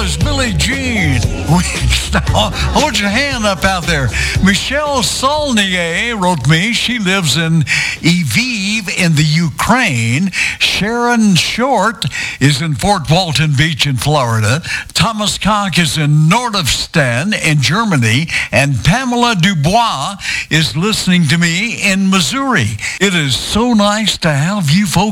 is Billie Jean. Hold your hand up out there. Michelle Saulnier wrote me. She lives in Lviv in the Ukraine. Sharon Short is in Fort Walton Beach in Florida. Thomas Koch is in Nordhofstein in Germany. And Pamela Dubois is listening to me in Missouri. It is so nice to have you folks